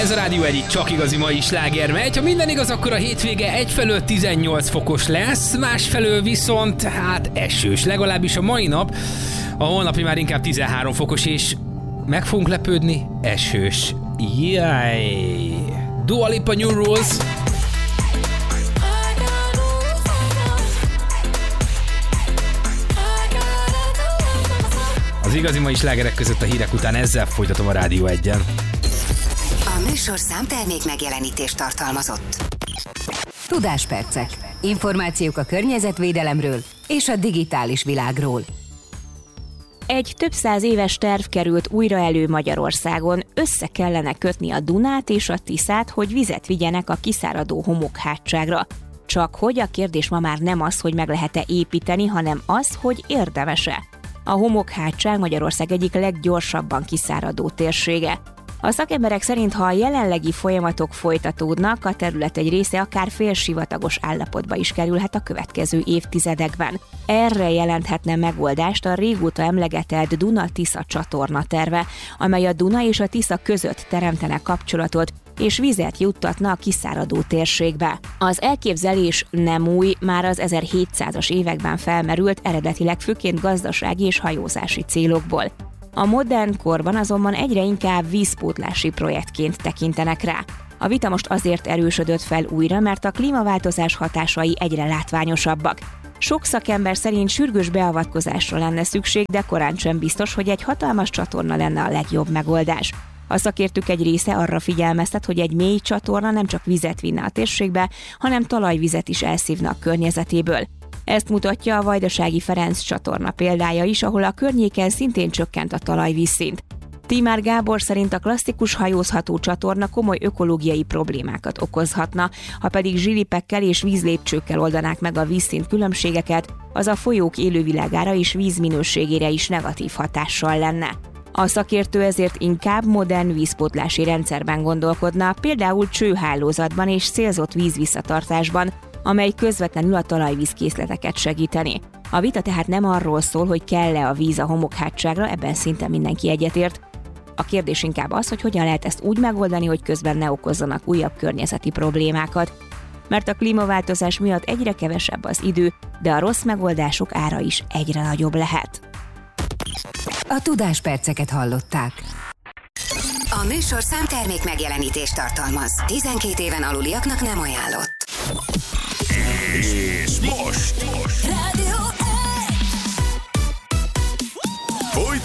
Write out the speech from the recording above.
Ez a Rádió egyik csak igazi mai sláger megy. Ha minden igaz, akkor a hétvége egyfelől 18 fokos lesz, másfelől viszont esős. Legalábbis a mai nap, a holnapi már inkább 13 fokos, és meg fogunk lepődni, esős. Jaj! Dua Lipa New Rules. Az igazi mai slágerek között a hírek után ezzel folytatom a Rádió 1-en. A műsorszám termék megjelenítést tartalmazott. Tudáspercek. Információk a környezetvédelemről és a digitális világról. Egy több száz éves terv került újra elő Magyarországon. Össze kellene kötni a Dunát és a Tiszát, hogy vizet vigyenek a kiszáradó homokhátságra. Csak hogy a kérdés ma már nem az, hogy meg lehet-e építeni, hanem az, hogy érdemes-e. A homokhátság Magyarország egyik leggyorsabban kiszáradó térsége. A szakemberek szerint, ha a jelenlegi folyamatok folytatódnak, a terület egy része akár félsivatagos állapotba is kerülhet a következő évtizedekben. Erre jelenthetne megoldást a régóta emlegetett Duna-Tisza csatorna terve, amely a Duna és a Tisza között teremtene kapcsolatot, és vizet juttatna a kiszáradó térségbe. Az elképzelés nem új, már az 1700-as években felmerült, eredetileg főként gazdasági és hajózási célokból. A modern korban azonban egyre inkább vízpótlási projektként tekintenek rá. A vita most azért erősödött fel újra, mert a klímaváltozás hatásai egyre látványosabbak. Sok szakember szerint sürgős beavatkozásra lenne szükség, de korán sem biztos, hogy egy hatalmas csatorna lenne a legjobb megoldás. A szakértők egy része arra figyelmeztet, hogy egy mély csatorna nem csak vizet vinne a térségbe, hanem talajvizet is elszívna a környezetéből. Ezt mutatja a Vajdasági Ferenc csatorna példája is, ahol a környéken szintén csökkent a talajvízszint. Tímár Gábor szerint a klasszikus hajózható csatorna komoly ökológiai problémákat okozhatna, ha pedig zsilipekkel és vízlépcsőkkel oldanák meg a vízszint különbségeket, az a folyók élővilágára és vízminőségére is negatív hatással lenne. A szakértő ezért inkább modern vízpótlási rendszerben gondolkodna, például csőhálózatban és célzott vízvisszatartásban, amely közvetlenül a talajvízkészleteket segíteni. A vita tehát nem arról szól, hogy kell-e a víz a homokhátságra, ebben szinte mindenki egyetért. A kérdés inkább az, hogy hogyan lehet ezt úgy megoldani, hogy közben ne okozzanak újabb környezeti problémákat. Mert a klímaváltozás miatt egyre kevesebb az idő, de a rossz megoldások ára is egyre nagyobb lehet. A tudásperceket hallották. A műsorszám termék megjelenítést tartalmaz. 12 éven aluliaknak nem ajánlott. És most